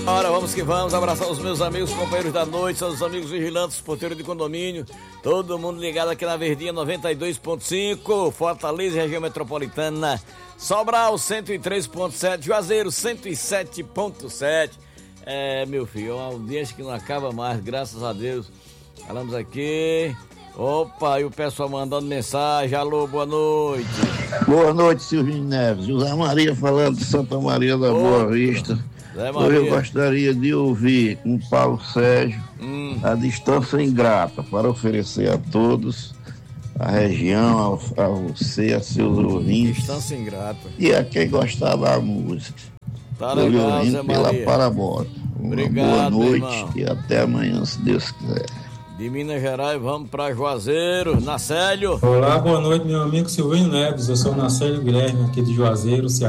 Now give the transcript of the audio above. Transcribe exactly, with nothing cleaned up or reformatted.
Ora, vamos que vamos, abraçar os meus amigos, companheiros da noite, são os amigos vigilantes, porteiros de condomínio, todo mundo ligado aqui na Verdinha noventa e dois ponto cinco, Fortaleza, região metropolitana, Sobral cento e três ponto sete, Juazeiro cento e sete ponto sete. É, meu filho, é uma audiência que não acaba mais, graças a Deus. Falamos aqui. Opa, e o pessoal mandando mensagem. Alô, boa noite. Boa noite, Silvinho Neves. José Maria falando de Santa Maria da Boa, Boa Vista. Hoje eu gostaria de ouvir com Paulo Sérgio hum. a distância ingrata para oferecer a todos, a região, ao, a você, a seus ouvintes. Distância ingrata. E a quem gostar da música. Tá legal, Zé pela Maria. Parabólica. Obrigado, boa noite e até amanhã, se Deus quiser. De Minas Gerais, vamos para Juazeiro, Nacélio. Olá, boa noite, meu amigo Silvinho Neves. Eu sou o Nacélio Guilherme, aqui de Juazeiro, Ceará.